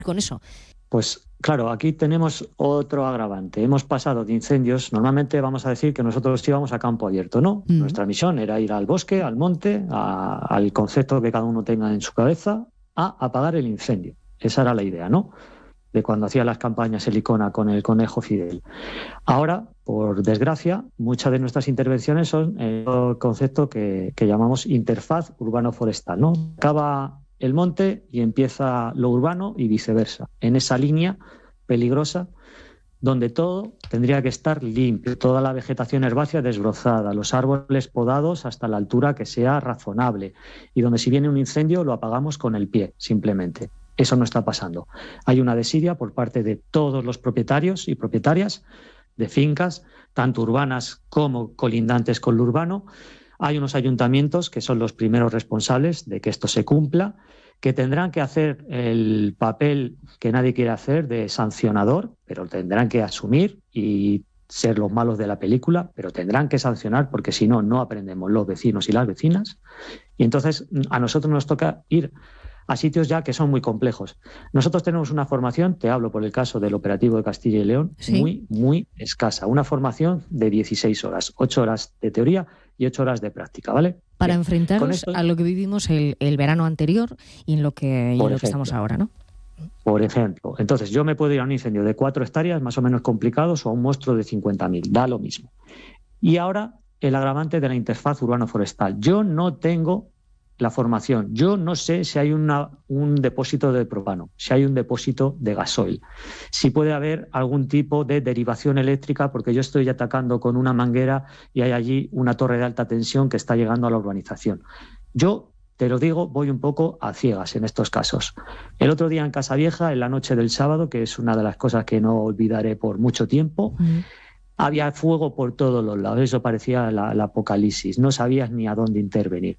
con eso? Pues claro, aquí tenemos otro agravante. Hemos pasado de incendios, normalmente vamos a decir que nosotros íbamos a campo abierto, ¿no? Nuestra misión era ir al bosque, al monte, al concepto que cada uno tenga en su cabeza, a apagar el incendio. Esa era la idea, ¿no? De cuando hacía las campañas Helicona con el conejo Fidel. Ahora, por desgracia, muchas de nuestras intervenciones son el concepto que llamamos interfaz urbano-forestal, ¿no? Acaba el monte y empieza lo urbano y viceversa, en esa línea peligrosa donde todo tendría que estar limpio, toda la vegetación herbácea desbrozada, los árboles podados hasta la altura que sea razonable, y donde si viene un incendio lo apagamos con el pie, simplemente. Eso no está pasando. Hay una desidia por parte de todos los propietarios y propietarias de fincas, tanto urbanas como colindantes con lo urbano. Hay unos ayuntamientos que son los primeros responsables de que esto se cumpla, que tendrán que hacer el papel que nadie quiere hacer de sancionador, pero tendrán que asumir y ser los malos de la película, pero tendrán que sancionar porque si no, no aprendemos los vecinos y las vecinas. Y entonces a nosotros nos toca ir a sitios ya que son muy complejos. Nosotros tenemos una formación, te hablo por el caso del operativo de Castilla y León, ¿sí? muy escasa. Una formación de 16 horas, 8 horas de teoría y 8 horas de práctica, ¿vale? Para enfrentaros a lo que vivimos el verano anterior y en lo que estamos ahora, ¿no? Por ejemplo. Entonces, yo me puedo ir a un incendio de 4 hectáreas, más o menos complicados, o a un monstruo de 50.000. Da lo mismo. Y ahora, el agravante de la interfaz urbano-forestal. Yo no tengo la formación. Yo no sé si hay un depósito de propano, si hay un depósito de gasoil, si puede haber algún tipo de derivación eléctrica, porque yo estoy atacando con una manguera y hay allí una torre de alta tensión que está llegando a la urbanización. Yo, te lo digo, voy un poco a ciegas en estos casos. El otro día en Casavieja, en la noche del sábado, que es una de las cosas que no olvidaré por mucho tiempo, había fuego por todos los lados. Eso parecía el apocalipsis. No sabías ni a dónde intervenir.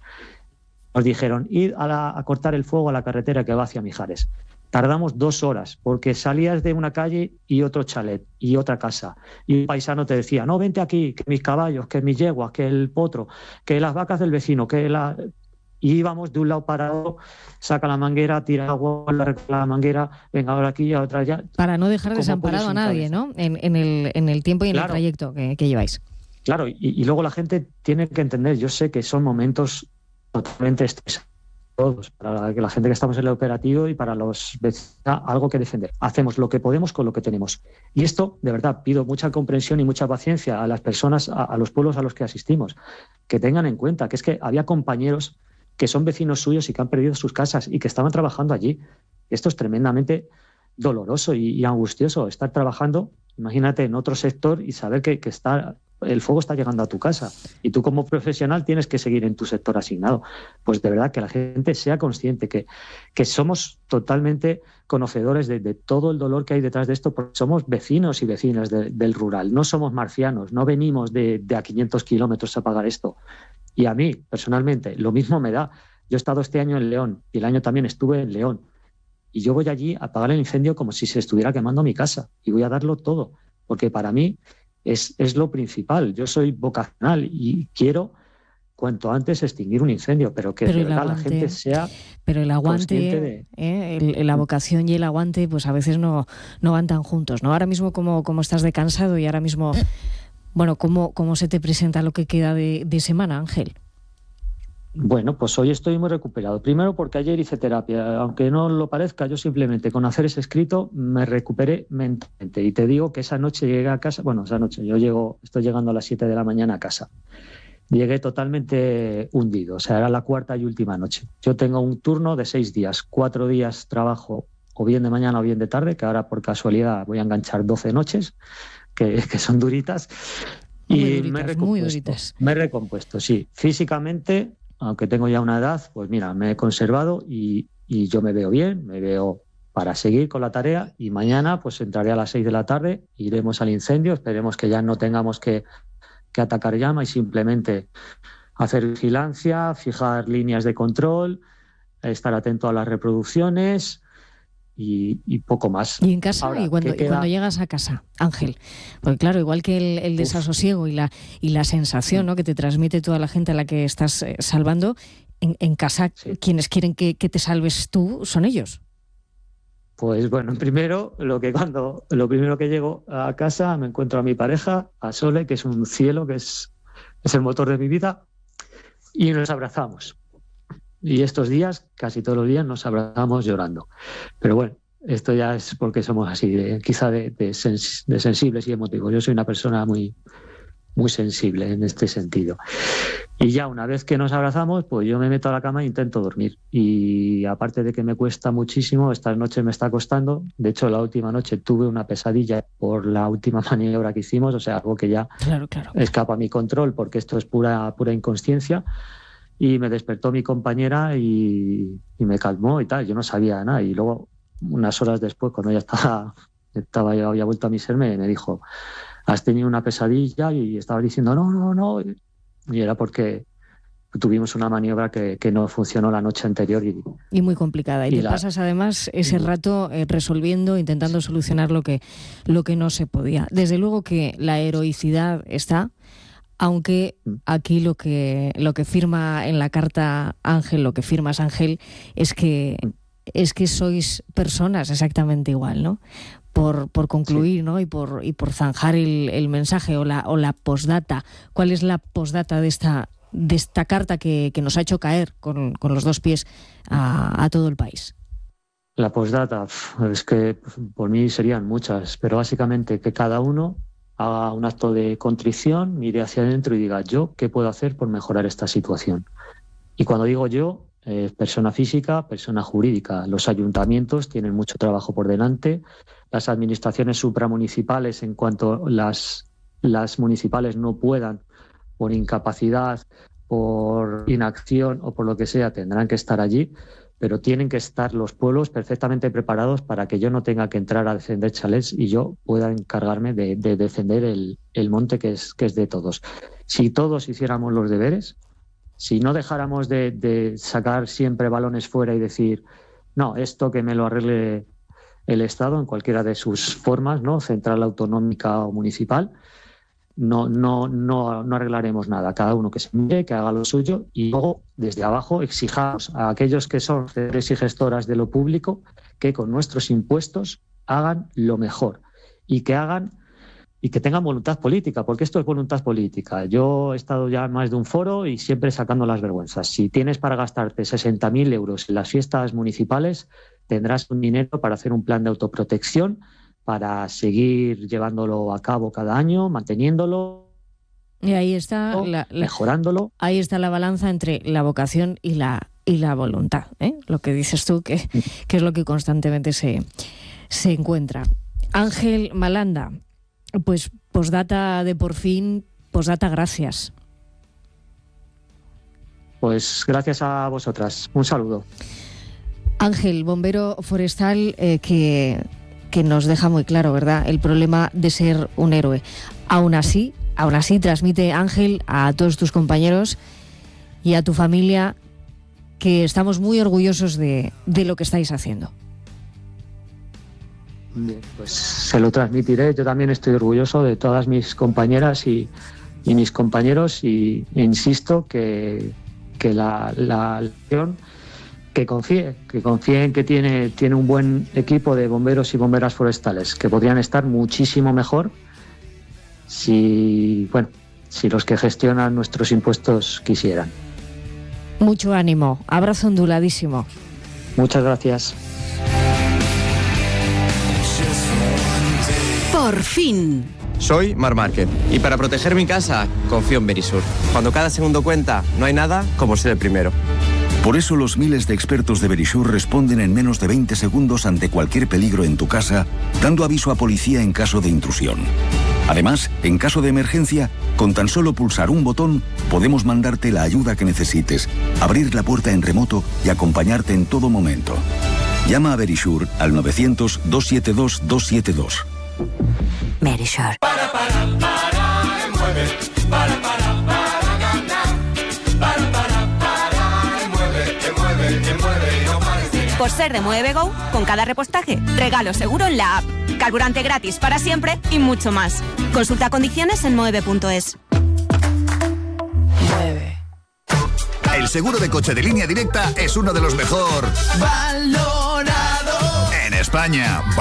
Nos dijeron, id a cortar el fuego a la carretera que va hacia Mijares. Tardamos 2 horas, porque salías de una calle y otro chalet, y otra casa. Y un paisano te decía, no, vente aquí, que mis caballos, que mis yeguas, que el potro, que las vacas del vecino, que la... Y íbamos de un lado para otro, saca la manguera, tira agua, la manguera, venga ahora aquí, ahora allá. Para no dejar desamparado a nadie, ¿no? En el tiempo y en el trayecto que lleváis. Claro, y luego la gente tiene que entender, yo sé que son momentos totalmente estresantes todos, para la gente que estamos en el operativo y para los vecinos, algo que defender. Hacemos lo que podemos con lo que tenemos. Y esto, de verdad, pido mucha comprensión y mucha paciencia a las personas, a los pueblos a los que asistimos, que tengan en cuenta que es que había compañeros que son vecinos suyos y que han perdido sus casas y que estaban trabajando allí. Esto es tremendamente doloroso y angustioso, estar trabajando, imagínate, en otro sector y saber que el fuego está llegando a tu casa y tú como profesional tienes que seguir en tu sector asignado. Pues de verdad que la gente sea consciente que somos totalmente conocedores de todo el dolor que hay detrás de esto, porque somos vecinos y vecinas del rural, no somos marcianos, no venimos de a 500 kilómetros a pagar esto. Y a mí, personalmente, lo mismo me da. Yo he estado este año en León y el año también estuve en León y yo voy allí a apagar el incendio como si se estuviera quemando mi casa y voy a darlo todo, porque para mí es lo principal. Yo soy vocacional y quiero cuanto antes extinguir un incendio, pero que de verdad la gente sea pero el aguante de... la vocación y el aguante pues a veces no van tan juntos, ¿no? Ahora mismo como estás de cansado y ahora mismo, bueno, ¿cómo se te presenta lo que queda de semana, Ángel? Bueno, pues hoy estoy muy recuperado. Primero porque ayer hice terapia. Aunque no lo parezca, yo simplemente con hacer ese escrito me recuperé mentalmente. Y te digo que esa noche llegué a casa, esa noche estoy llegando a las 7 de la mañana a casa. Llegué totalmente hundido, o sea, era la 4ª y última noche. Yo tengo un turno de 6 días, 4 días trabajo o bien de mañana o bien de tarde, que ahora por casualidad voy a enganchar 12 noches, que son duritas. Muy duritas. Me he recompuesto, sí. Físicamente, aunque tengo ya una edad, pues mira, me he conservado y yo me veo bien, me veo para seguir con la tarea y mañana pues entraré a las 6 de la tarde, iremos al incendio, esperemos que ya no tengamos que atacar llama y simplemente hacer vigilancia, fijar líneas de control, estar atento a las reproducciones y poco más. Y en casa, ahora, y cuando llegas a casa, Ángel, porque claro, igual que el desasosiego y la sensación, ¿no?, que te transmite toda la gente a la que estás salvando, en casa, sí, quienes quieren que te salves tú son ellos. Pues bueno, primero lo primero que llego a casa me encuentro a mi pareja, a Sole, que es un cielo, que es el motor de mi vida, y nos abrazamos. Y estos días, casi todos los días, nos abrazamos llorando. Pero bueno, esto ya es porque somos así, quizá de sensibles y emotivos. Yo soy una persona muy, muy sensible en este sentido. Y ya una vez que nos abrazamos, pues yo me meto a la cama e intento dormir. Y aparte de que me cuesta muchísimo, esta noche me está costando. De hecho, la última noche tuve una pesadilla por la última maniobra que hicimos, o sea, algo que ya claro. escapa a mi control, porque esto es pura inconsciencia. Y me despertó mi compañera y me calmó y tal. Yo no sabía nada. Y luego, unas horas después, cuando ya había vuelto a mi ser, me dijo: has tenido una pesadilla, y estaba diciendo no. Y era porque tuvimos una maniobra que no funcionó la noche anterior. Y muy complicada. Y te pasas además ese rato resolviendo, intentando solucionar lo que no se podía. Desde luego que la heroicidad está, aunque aquí lo que firma en la carta Ángel, lo que firmas Ángel, es que sois personas exactamente igual, ¿no? Por concluir, sí, ¿no? Y por zanjar el mensaje o la postdata. ¿Cuál es la postdata de esta carta que nos ha hecho caer con los dos pies a todo el país? La postdata, es que por mí serían muchas, pero básicamente que cada uno haga un acto de contrición, mire hacia adentro y diga: yo, ¿qué puedo hacer por mejorar esta situación? Y cuando digo yo, persona física, persona jurídica. Los ayuntamientos tienen mucho trabajo por delante. Las administraciones supramunicipales, en cuanto las municipales no puedan, por incapacidad, por inacción o por lo que sea, tendrán que estar allí, pero tienen que estar los pueblos perfectamente preparados para que yo no tenga que entrar a defender chalets y yo pueda encargarme de defender el monte que es de todos. Si todos hiciéramos los deberes, si no dejáramos de sacar siempre balones fuera y decir: no, esto que me lo arregle el Estado en cualquiera de sus formas, ¿no? Central, autonómica o municipal, no arreglaremos nada. Cada uno que se mire, que haga lo suyo, y luego desde abajo exijamos a aquellos que son gestores y gestoras de lo público que con nuestros impuestos hagan lo mejor y que tengan voluntad política, porque esto es voluntad política. Yo he estado ya en más de un foro y siempre sacando las vergüenzas. Si tienes para gastarte 60.000 euros en las fiestas municipales, tendrás un dinero para hacer un plan de autoprotección, para seguir llevándolo a cabo cada año, manteniéndolo. Y ahí está mejorándolo. Ahí está la balanza entre la vocación y la voluntad, ¿eh? Lo que dices tú, que es lo que constantemente se encuentra. Ángel Malanda, pues postdata de por fin, postdata, gracias. Pues gracias a vosotras. Un saludo. Ángel, bombero forestal, que nos deja muy claro, ¿verdad?, el problema de ser un héroe. Aún así, transmite, Ángel, a todos tus compañeros y a tu familia que estamos muy orgullosos de lo que estáis haciendo. Bien, pues se lo transmitiré. Yo también estoy orgulloso de todas mis compañeras y mis compañeros, y insisto que la acción, que confíe en que tiene un buen equipo de bomberos y bomberas forestales, que podrían estar muchísimo mejor si los que gestionan nuestros impuestos quisieran. Mucho ánimo, abrazo onduladísimo. Muchas gracias. Por fin. Soy Marc Márquez y para proteger mi casa confío en Verisur. Cuando cada segundo cuenta, no hay nada como ser el primero. Por eso los miles de expertos de Verisur responden en menos de 20 segundos ante cualquier peligro en tu casa, dando aviso a policía en caso de intrusión. Además, en caso de emergencia, con tan solo pulsar un botón, podemos mandarte la ayuda que necesites, abrir la puerta en remoto y acompañarte en todo momento. Llama a Verisur al 900-272-272. Verisur. Por ser de Mueve Go, con cada repostaje, regalo seguro en la app, carburante gratis para siempre y mucho más. Consulta condiciones en moeve.es. Mueve. El seguro de coche de Línea Directa es uno de los mejor valorados en España. España